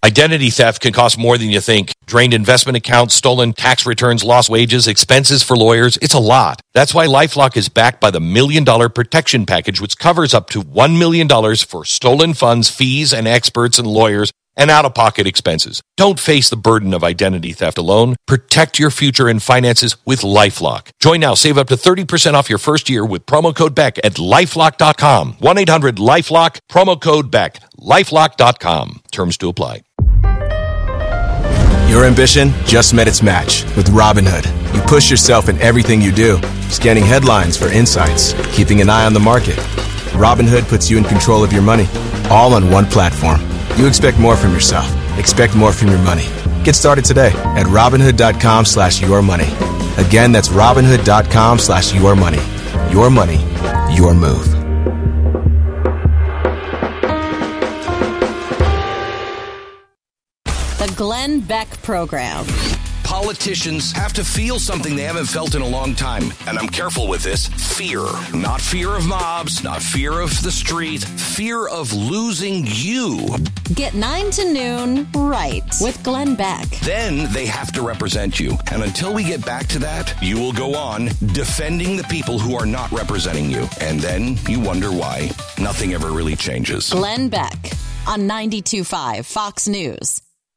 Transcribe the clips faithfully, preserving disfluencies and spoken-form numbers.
Identity theft can cost more than you think. Drained investment accounts, stolen tax returns, lost wages, expenses for lawyers. It's a lot. That's why LifeLock is backed by the Million Dollar Protection Package, which covers up to one million dollars for stolen funds, fees, and experts and lawyers, and out-of-pocket expenses. Don't face the burden of identity theft alone. Protect your future and finances with LifeLock. Join now. Save up to thirty percent off your first year with promo code Beck at lifelock dot com. one eight hundred lifelock, promo code Beck. lifelock dot com. Terms to apply. Your ambition just met its match with Robinhood. You push yourself in everything you do, scanning headlines for insights, keeping an eye on the market. Robinhood puts you in control of your money, all on one platform. You expect more from yourself. Expect more from your money. Get started today at Robinhood.com slash your money. Again, that's Robinhood.com slash your money. Your money, your move. The Glenn Beck Program. Politicians have to feel something they haven't felt in a long time. And I'm careful with this. Fear. Not fear of mobs, not fear of the street. Fear of losing you. Get nine to noon right with Glenn Beck. Then they have to represent you. And until we get back to that, you will go on defending the people who are not representing you. And then you wonder why nothing ever really changes. Glenn Beck on ninety-two point five Fox News.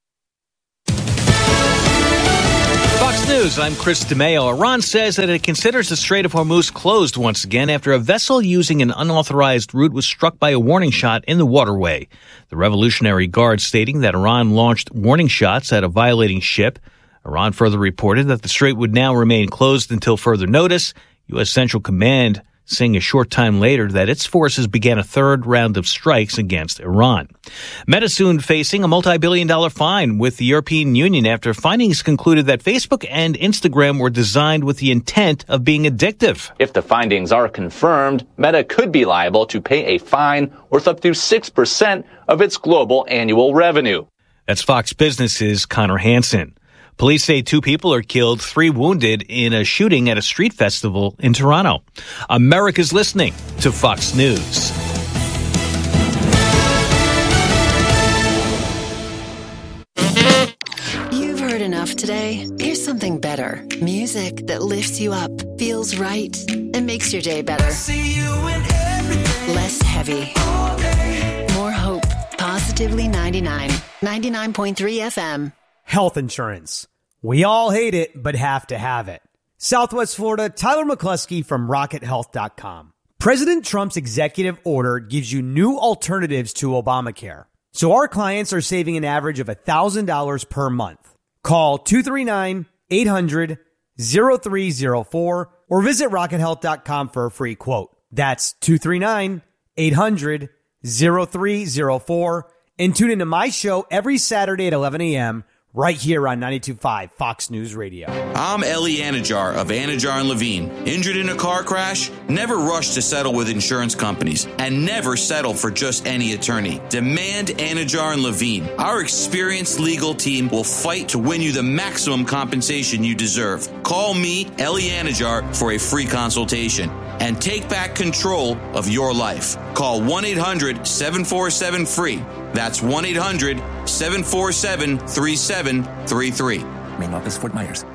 Fox News, I'm Chris DeMeo. Iran says that it considers the Strait of Hormuz closed once again after a vessel using an unauthorized route was struck by a warning shot in the waterway. The Revolutionary Guard stating that Iran launched warning shots at a violating ship. Iran further reported that the strait would now remain closed until further notice. U S. Central Command saying a short time later that its forces began a third round of strikes against Iran. Meta soon facing a multi-billion dollar fine with the European Union after findings concluded that Facebook and Instagram were designed with the intent of being addictive. If the findings are confirmed, Meta could be liable to pay a fine worth up to six percent of its global annual revenue. That's Fox Business's Connor Hansen. Police say two people are killed, three wounded in a shooting at a street festival in Toronto. America's listening to Fox News. You've heard enough today. Here's something better. Music that lifts you up, feels right, and makes your day better. Less heavy. More hope. Positively ninety-nine. ninety-nine point three F M. Health insurance. We all hate it, but have to have it. Southwest Florida, Tyler McCluskey from rocket health dot com. President Trump's executive order gives you new alternatives to Obamacare. So our clients are saving an average of one thousand dollars per month. Call two three nine, eight hundred, oh three oh four or visit rocket health dot com for a free quote. That's two three nine, eight hundred, oh three oh four. And tune into my show every Saturday at eleven a.m. right here on ninety-two point five Fox News Radio. I'm Ellie Anajar of Anajar and Levine. Injured in a car crash? Never rush to settle with insurance companies and never settle for just any attorney. Demand Anajar and Levine. Our experienced legal team will fight to win you the maximum compensation you deserve. Call me, Ellie Anajar, for a free consultation and take back control of your life. Call one eight hundred, seven four seven, free. That's one eight hundred, seven four seven, three seven three three. Main office, Fort Myers.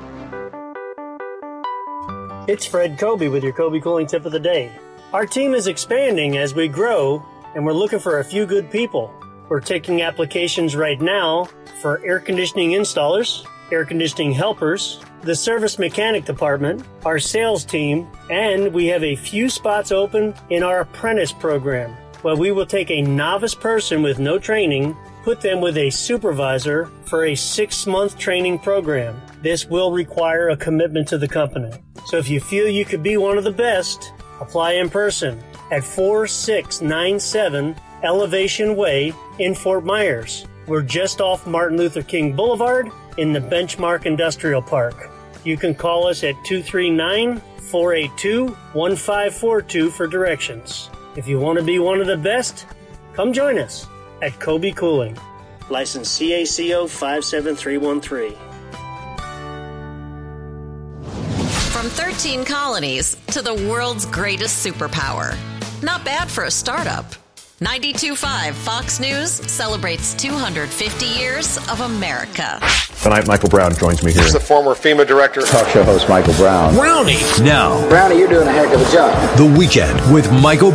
It's Fred Kobe with your Kobe Cooling Tip of the Day. Our team is expanding as we grow, and we're looking for a few good people. We're taking applications right now for air conditioning installers, air conditioning helpers, the service mechanic department, our sales team, and we have a few spots open in our apprentice program. Well, we will take a novice person with no training, put them with a supervisor for a six-month training program. This will require a commitment to the company. So if you feel you could be one of the best, apply in person at four six nine seven Elevation Way in Fort Myers. We're just off Martin Luther King Boulevard in the Benchmark Industrial Park. You can call us at two three nine, four eight two, one five four two for directions. If you want to be one of the best, come join us at Kobe Cooling. License C A C O five seven three one three. From thirteen colonies to the world's greatest superpower. Not bad for a startup. ninety-two point five Fox News celebrates two hundred fifty years of America. Tonight, Michael Brown joins me here. This is the former FEMA director. Talk show host Michael Brown. Brownie. Now. Brownie, you're doing a heck of a job. The Weekend with Michael